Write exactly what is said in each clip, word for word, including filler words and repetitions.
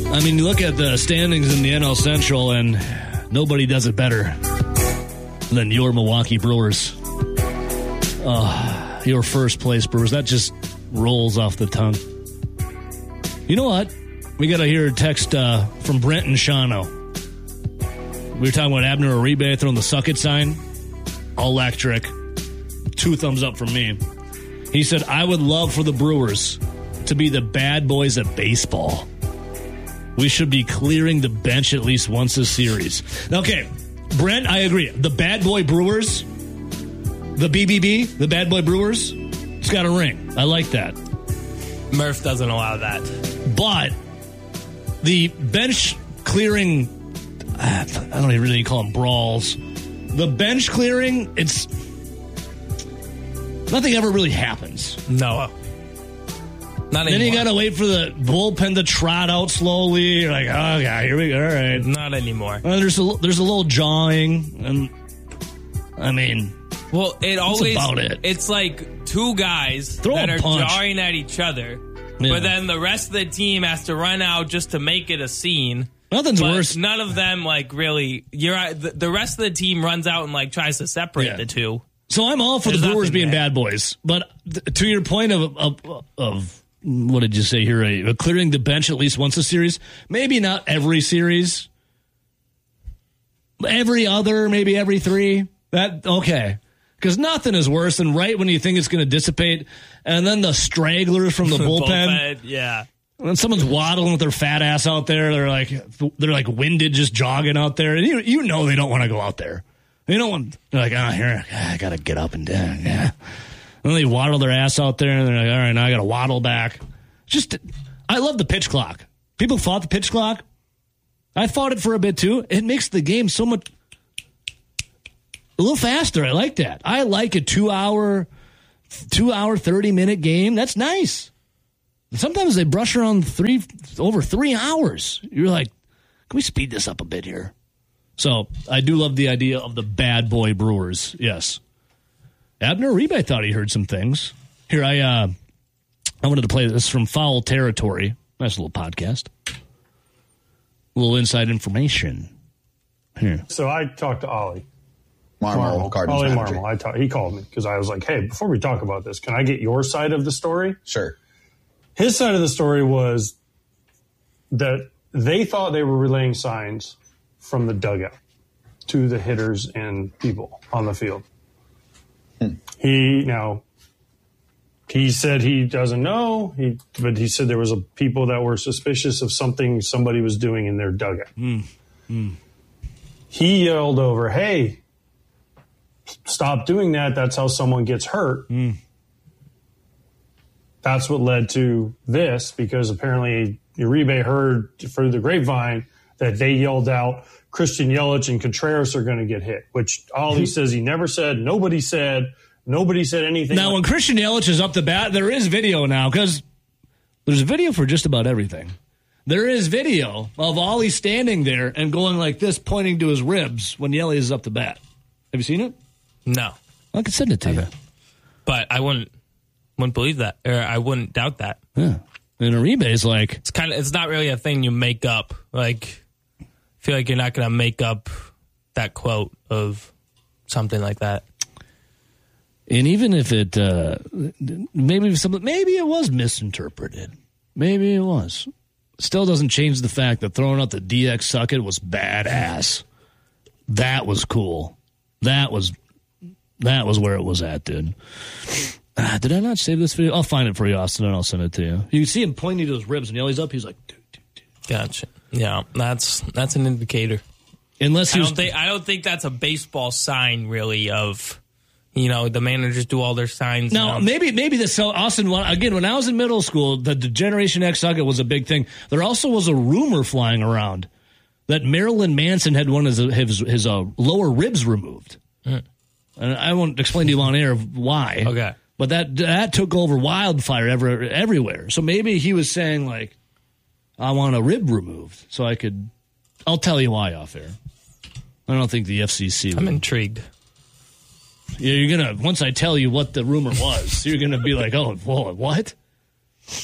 I mean, you look at the standings in the N L Central, and nobody does it better than your Milwaukee Brewers. Uh, your first place Brewers. That just rolls off the tongue. You know what? We got to hear a text uh, from Brent and Shawano. We were talking about Abner Uribe throwing the suck it sign. Electric. Two thumbs up from me. He said, I would love for the Brewers to be the bad boys of baseball. We should be clearing the bench at least once a series. Okay, Brent, I agree. The bad boy Brewers, the B B B, the bad boy Brewers, it's got a ring. I like that. Murph doesn't allow that. But the bench clearing, I don't even really call them brawls. The bench clearing, it's, nothing ever really happens. No. Not then anymore. you got to wait for the bullpen to trot out slowly. You're like, oh, yeah, here we go. All right. Not anymore. Well, there's, a, there's a little jawing. And, I mean, well, it always, about it. It's like two guys Throw that a are punch. jawing at each other, Yeah. but then the rest of the team has to run out just to make it a scene. Nothing's But worse. none of them, like, really, you're right, the, the rest of the team runs out and, like, tries to separate Yeah. the two. So I'm all for There's the Brewers nothing being there. bad boys. But th- to your point of, of, of what did you say here? Uh, clearing the bench at least once a series. Maybe not every series. Every other, maybe every three. That okay. Because nothing is worse than right when you think it's going to dissipate, and then the stragglers from the bullpen. Bullpen, yeah. When someone's waddling with their fat ass out there, they're like they're like winded, just jogging out there, and you you know they don't want to go out there. They don't want. They're like, oh, here I gotta get up and down. Yeah. And they waddle their ass out there, and they're like, all right, now I gotta waddle back. Just, I love the pitch clock. People fought the pitch clock. I fought it for a bit too. It makes the game so much a little faster. I like that. I like a two hour, two hour, thirty minute game. That's nice. Sometimes they brush around three over three hours. You're like, can we speed this up a bit here? So I do love the idea of the bad boy Brewers. Yes, Abner Uribe thought he heard some things. Here I uh, I wanted to play this from Foul Territory. Nice little podcast. A little inside information. Here. So I talked to Ollie. Marmol, Marmol, Cardinals Ollie manager. Marmol. I talk, he called me because I was like, hey, before we talk about this, can I get your side of the story? Sure. His side of the story was that they thought they were relaying signs from the dugout to the hitters and people on the field. Hmm. He now he said he doesn't know, he but he said there was a people that were suspicious of something somebody was doing in their dugout. Mm. Mm. He yelled over, "Hey, stop doing that. That's how someone gets hurt." Mm. That's what led to this, because apparently Uribe heard through the grapevine that they yelled out, Christian Yelich and Contreras are going to get hit, which Ollie says he never said. Nobody said. Nobody said anything. Now, like- when Christian Yelich is up to bat, there is video now, because there's video for just about everything. There is video of Ollie standing there and going like this, pointing to his ribs when Yelich is up to bat. Have you seen it? No. I can send it to you. But I wouldn't wouldn't believe that, or I wouldn't doubt that. Yeah. And Uribe is like, It's kind of it's not really a thing you make up. Like, I feel like you're not going to make up that quote of something like that. and even if it, uh, maybe something, maybe it was misinterpreted. Maybe it was. Still doesn't change the fact that throwing out the D X sucket was badass. That was cool. That was, that was where it was at, dude. Ah, did I not save this video? I'll find it for you, Austin, and I'll send it to you. You see him pointing to his ribs, and Yellie's up. He's like, dude, dude, dude. Gotcha. Yeah, that's that's an indicator. Unless he I was, don't think I don't think that's a baseball sign, really. Of, you know, the managers do all their signs. now, now. maybe maybe the so Austin, again, when I was in middle school, the, the Generation X sucket was a big thing. There also was a rumor flying around that Marilyn Manson had one of his, his, his uh, lower ribs removed. Mm. And I won't explain to you on air why. Okay. But that that took over wildfire ever, everywhere. So maybe he was saying, like, I want a rib removed so I could. I'll tell you why off air. I don't think the F C C would. I'm intrigued. Yeah, you're going to, once I tell you what the rumor was, you're going to be like, oh, whoa, what?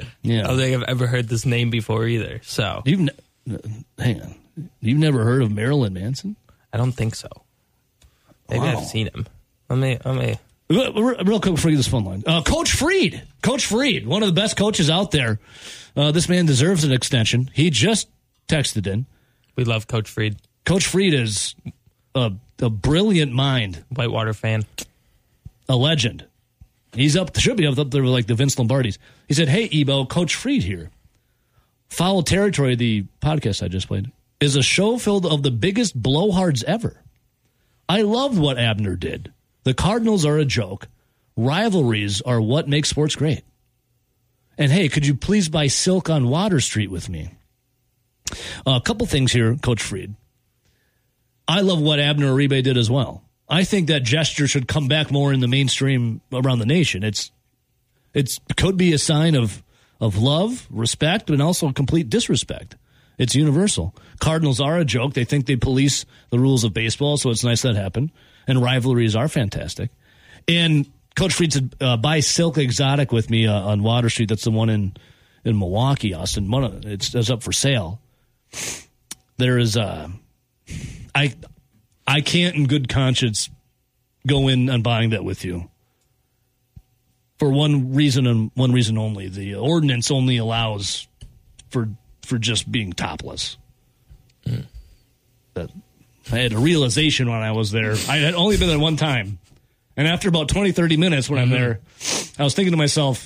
Yeah. I don't think I've ever heard this name before either. So You've ne- hang on. You've never heard of Marilyn Manson? I don't think so. Maybe Wow. I've seen him. Let me. Let me. Real real quick before you get this phone line. Uh, Coach Freed. Coach Freed, one of the best coaches out there. Uh, this man deserves an extension. He just texted in. We love Coach Freed, Coach Freed is a, a brilliant mind, Whitewater fan. a legend. He's up, should be up there with like the Vince Lombardis. He said, "Hey, Ebo, Coach Freed here. Foul Territory, the podcast I just played, is a show filled of the biggest blowhards ever. I loved what Abner did. The Cardinals are a joke. Rivalries are what makes sports great. And hey, could you please buy Silk on Water Street with me?" Uh, a couple things here, Coach Freed. I love what Abner Uribe did as well. I think that gesture should come back more in the mainstream around the nation. It's it's could be a sign of of love, respect, and also complete disrespect. It's universal. Cardinals are a joke. They think they police the rules of baseball, so it's nice that happened. And rivalries are fantastic. And Coach Freed said, uh, buy Silk Exotic with me uh, on Water Street. That's the one in, in Milwaukee, Austin. One of, it's, it's up for sale. There is uh, I I can't in good conscience go in on buying that with you. For one reason and one reason only. The ordinance only allows for for just being topless. Mm. That, I had a realization when I was there. I had only been there one time. And after about twenty, thirty minutes when mm-hmm. I'm there, I was thinking to myself,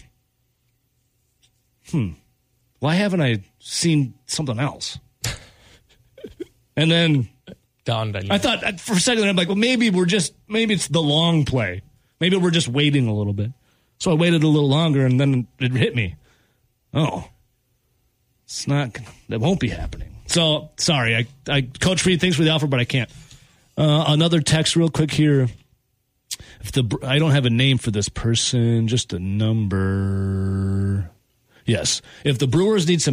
hmm, why haven't I seen something else? And then dawned on you. I thought for a second, I'm like, well, maybe we're just, maybe it's the long play. Maybe we're just waiting a little bit. So I waited a little longer, and then it hit me. Oh, it's not, that won't be happening. So, sorry, I, I Coach Freed, thanks for the offer, but I can't. Uh, another text real quick here. If the I don't have a name for this person, just a number. Yes. If the Brewers need some